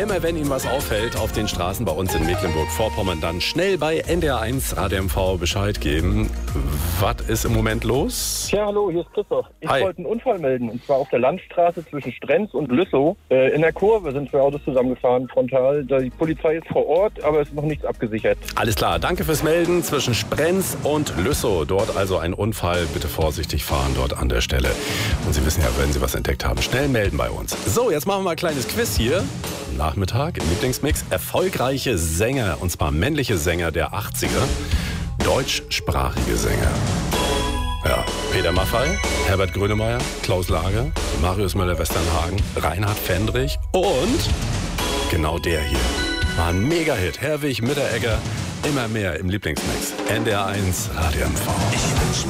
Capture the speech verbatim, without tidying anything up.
Immer wenn Ihnen was auffällt auf den Straßen bei uns in Mecklenburg-Vorpommern, dann schnell bei N D R eins Radio M V Bescheid geben. Was ist im Moment los? Ja, hallo, hier ist Christoph. Ich Hi. wollte einen Unfall melden, und zwar auf der Landstraße zwischen Strenz und Lüssow. Äh, in der Kurve sind zwei Autos zusammengefahren, frontal. Die Polizei ist vor Ort, aber es ist noch nichts abgesichert. Alles klar, danke fürs Melden. Zwischen Sprenz und Lüssow, dort also ein Unfall. Bitte vorsichtig fahren dort an der Stelle. Und Sie wissen ja, wenn Sie was entdeckt haben, schnell melden bei uns. So, jetzt machen wir mal ein kleines Quiz hier. Am Nachmittag im Lieblingsmix. Erfolgreiche Sänger, und zwar männliche Sänger der achtziger. Deutschsprachige Sänger. Ja, Peter Maffay, Herbert Grönemeyer, Klaus Lager, Marius Müller-Westernhagen, Reinhard Fendrich und genau der hier. War ein Mega-Hit. Herwig Mitteregger, immer mehr im Lieblingsmix. N D R eins Radio M V. Ich wünsch